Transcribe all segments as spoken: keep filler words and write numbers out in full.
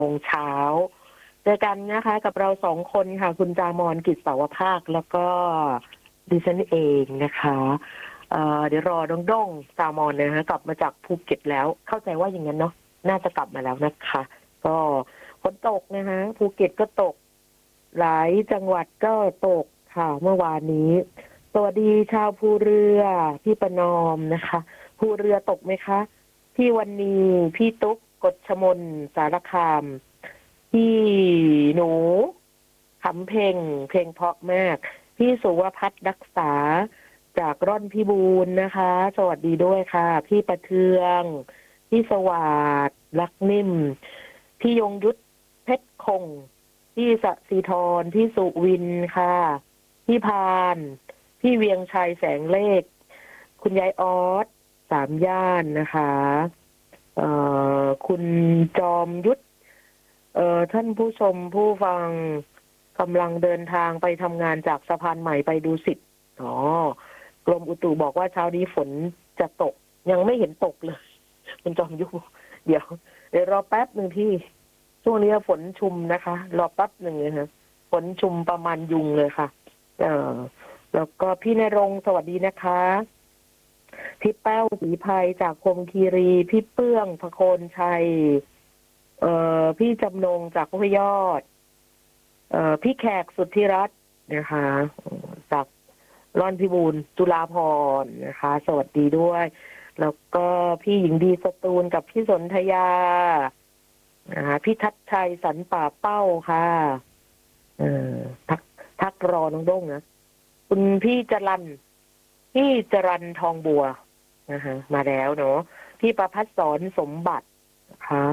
โมงเช้าเจอกันนะคะกับเราสองคนค่ะคุณจามอนกิจเสาวภาคแล้วก็ดิฉันเองนะคะเอ่อเดี๋ยวรอน้องด้งจามอนนะคะกลับมาจากภูเก็ตแล้วเข้าใจว่าอย่างนั้นเนาะน่าจะกลับมาแล้วนะคะก็ฝนตกนะคะภูเก็ตก็ตกหลายจังหวัดก็ตกค่ะเมื่อวานนี้สวัสดีชาวภูเรือพี่ประนอมนะคะภูเรือตกไหมคะพี่วันนีพี่ตุ๊กกฎชมนสารคามพี่หนูขำเพลงเพลงเพราะมากพี่สุวพัฒน์รักษาจากร่อนพิบูลนะคะ สวัสดีด้วยค่ะ พี่ประเทืองพี่สวัสดิ์รักนิ่มพี่ยงยุทธเพชรคงพี่สศิธรพี่สุวินค่ะพี่พานพี่เวียงชัยแสงเลขคุณยายออสสามย่านนะคะเอ่อคุณจอมยุทธเอ่อท่านผู้ชมผู้ฟังกำลังเดินทางไปทำงานจากสะพานใหม่ไปดูสิทธิ์อ๋อกรมอุตุบอกว่าเช้านี้ฝนจะตกยังไม่เห็นตกเลยคุณจอมยุทธเดี๋ยวเดี๋ยวรอแป๊บหนึ่งพี่ช่วงนี้ฝนชุมนะคะรอแป๊บหนึ่งเลยค่ะฝนชุมประมาณยุงเลยค่ะเออแล้วก็พี่ณรงค์สวัสดีนะคะพี่แป้วศรีภัยจากพรหมคีรีพี่เปื้องพโคนชัยเอ่อพี่จำนงจากห้วยยอดเอ่อพี่แขกสุทธิรัตน์นะคะจากร่อนพิบูลจุฬาภรณ์นะคะ สวัสดีด้วย แล้วก็พี่หญิงดีสตูลกับพี่สนธยานะคะพี่ทัศชัยสันป่าเป้าค่ะเออทักทักรอน้องด้งนะคุณพี่จรันพี่จรันทองบัวนะคะมาแล้วเนาะพี่ประพัฒสอนสมบัตินะคะ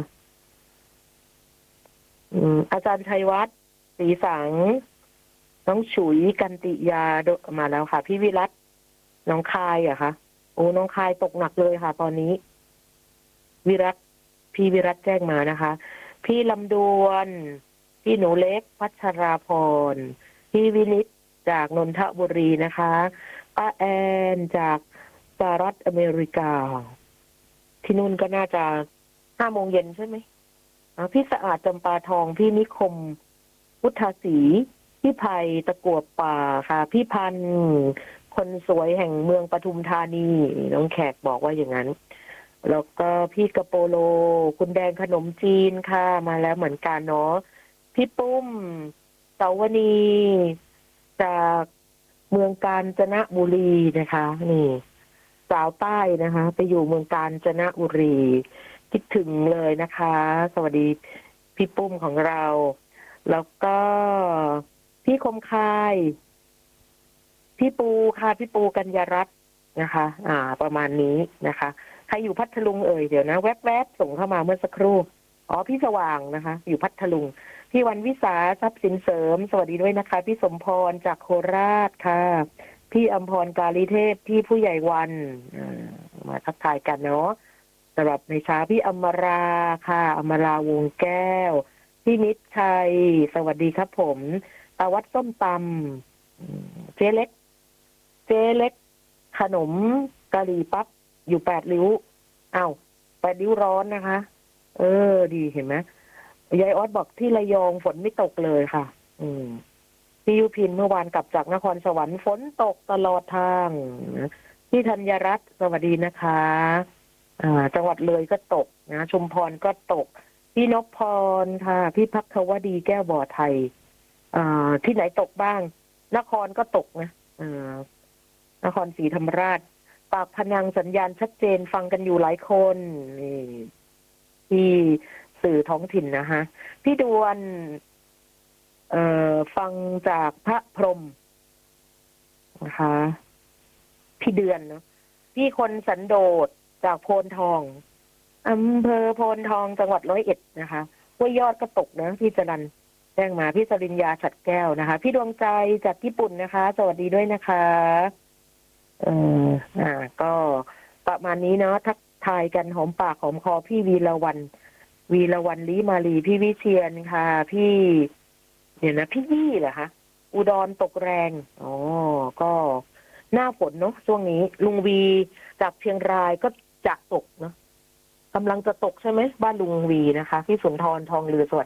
อืมอาจารย์ชัยวัฒน์ศรีสังน้องฉุยกันติยามาแล้วค่ะพี่วิรัตน้องคายอะคะโอ้น้องคายตกหนักเลยค่ะตอนนี้วิรัตพี่วิรัตแจ้งมานะคะพี่ลำดวนพี่หนูเล็กพัชราพรพี่วินิตจากนนทบุรีนะคะป้าแอนจากสหรัฐอเมริกาที่นู่นก็น่าจะห้าโมงเย็นใช่ไหมพี่สะอาดจำปาทองพี่นิคมพุทธศรีพี่ไผ่ตะกั่วป่าค่ะพี่พันธ์คนสวยแห่งเมืองปทุมธานีน้องแขกบอกว่าอย่างนั้นแล้วก็พี่กระโปโลคุณแดงขนมจีนค่ะมาแล้วเหมือนกันเนาะพี่ปุ้มเสาวนีจากเมืองกาญจนบุรีนะคะนี่สาวใต้นะคะไปอยู่เมืองกาญจนบุรีคิดถึงเลยนะคะสวัสดีพี่ปุ้มของเราแล้วก็พี่คมคายพี่ปูค่ะพี่ปูกัญญารัตน์นะคะ อ่า ประมาณนี้นะคะใครอยู่พัทลุงเอ่ยเดี๋ยวนะแวบๆส่งเข้ามาเมื่อสักครู่อ๋อพี่สว่างนะคะอยู่พัทลุงพี่วันวิสาทรัพย์สินเสริมสวัสดีด้วยนะคะพี่สมพรจากโคราชค่ะพี่อมพรกาลิเทพพี่ผู้ใหญ่วันมาทักทายกันเนาะสำหรับในเช้าพี่อมราค่ะอมราวงแก้วพี่นิดชัยสวัสดีครับผมตาวัดส้มตำเจ๊เล็กเจ๊เล็กขนมกะหรี่ปั๊บอยู่แปดริ้วอ้าวแปดริ้วร้อนนะคะเออดีเห็นไหมยายออสบอกที่ระยองฝนไม่ตกเลยค่ะอืมพี่ยุพินเมื่อวานกลับจากนครสวรรค์ฝนตกตลอดทางพี่ธัญรัตน์สวัสดีนะคะอ่าจังหวัดเลยก็ตกนะชุมพรก็ตกพี่นพพรค่ะพี่พักวดีแก้วบ่อไทยอ่าที่ไหนตกบ้างนครก็ตกนะอ่านครศรีธรรมราชปากพนังสัญญาณชัดเจนฟังกันอยู่หลายคนนี่ที่สื่อท้องถิ่นนะคะพี่ดวนเอ่อฟังจากพระพรหมนะคะพี่เดือนเนาะพี่คนสันโดษจากโพนทองอำเภอโพนทองจังหวัดร้อยเอ็ดนะคะห้วยยอดก็ตกนะพี่จรัญแจ้งมาพี่สริญญาฉัดแก้วนะคะพี่ดวงใจจากญี่ปุ่นนะคะสวัสดีด้วยนะคะเอออ่าก็ประมาณนี้เนาะทักทายกันหอมปากหอมคอพี่วีระวันวีระวันลีมาลีพี่วิเชียนค่ะพี่เดี๋ยวนะพี่ยี่เหรอคะอุดรตกแรงอ๋อก็หน้าฝนเนาะช่วงนี้ลุงวีจากเชียงรายก็จะตกเนาะกำลังจะตกใช่ไหมบ้านลุงวีนะคะพี่สุนทรทองเรือสวัส